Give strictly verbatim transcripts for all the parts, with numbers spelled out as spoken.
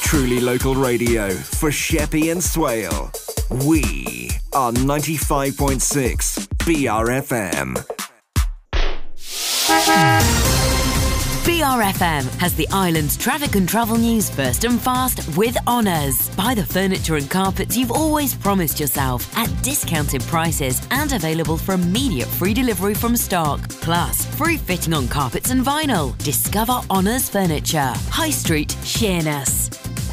Truly local radio for Sheppey and Swale. We are ninety-five point six B R F M. B R F M has the island's traffic and travel news first and fast with Honours. Buy the furniture and carpets you've always promised yourself at discounted prices and available for immediate free delivery from stock. Plus, free fitting on carpets and vinyl. Discover Honours Furniture. High Street, Sheerness.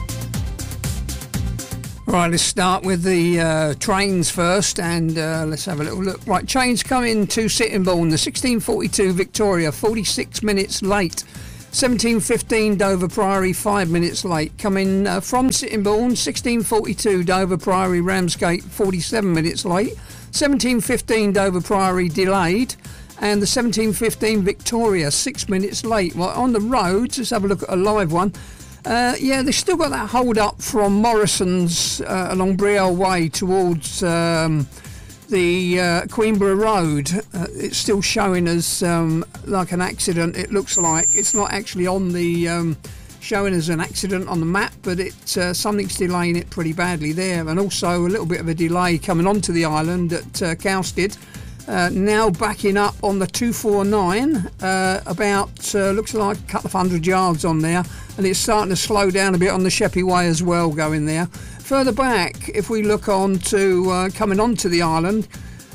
Right, let's start with the uh, trains first, and uh, let's have a little look. Right, trains coming to Sittingbourne. The sixteen forty-two Victoria, forty-six minutes late. seventeen fifteen Dover Priory, five minutes late. Coming uh, from Sittingbourne, sixteen forty-two Dover Priory, Ramsgate, forty-seven minutes late. seventeen fifteen Dover Priory, delayed. And the seventeen fifteen Victoria, six minutes late. Well, on the roads, let's have a look at a live one. Uh, yeah, they've still got that hold up from Morrison's uh, along Brielle Way towards um, the uh, Queenborough Road. Uh, it's still showing as um, like an accident. It looks like it's not actually on the um, showing as an accident on the map, but it uh, something's delaying it pretty badly there. And also a little bit of a delay coming onto the island at uh, Cowstead. Uh, now backing up on the two forty-nine, uh, about uh, looks like a couple of hundred yards on there, and it's starting to slow down a bit on the Sheppey Way as well going there. Further back, if we look on to uh, coming onto the island,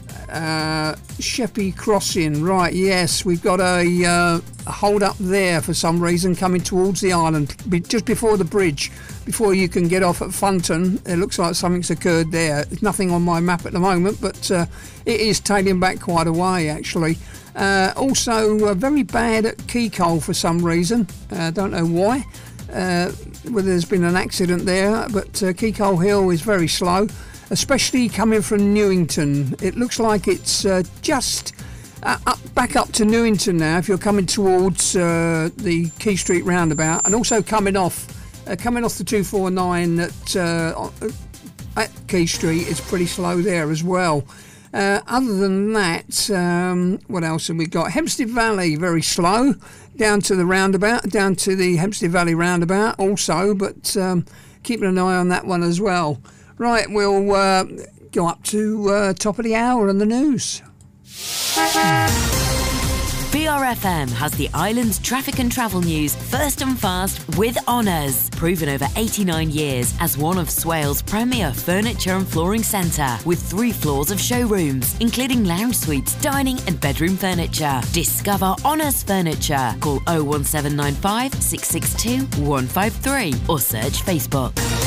uh, Sheppey Crossing, right, yes, we've got a, uh, a hold up there for some reason coming towards the island, be, just before the bridge, before you can get off at Funton. It looks like something's occurred there. There's nothing on my map at the moment, but uh, it is tailing back quite a way actually. Uh, also uh, very bad at Keycole for some reason. I uh, don't know why, uh, whether there's been an accident there, but uh, Keycole Hill is very slow, especially coming from Newington. It looks like it's uh, just uh, up, back up to Newington now if you're coming towards uh, the Key Street roundabout, and also coming off uh, coming off the two forty-nine at, uh, at Key Street is pretty slow there as well. Uh, other than that, um, what else have we got? Hempstead Valley, very slow, down to the roundabout, down to the Hempstead Valley roundabout also, but um, keeping an eye on that one as well. Right, we'll uh, go up to uh, top of the hour and the news. B R F M has the island's traffic and travel news first and fast with Honours. Proven over eighty-nine years as one of Swale's premier furniture and flooring centre, with three floors of showrooms, including lounge suites, dining and bedroom furniture. Discover Honours Furniture. Call oh one seven nine five, six six two, one five three or search Facebook.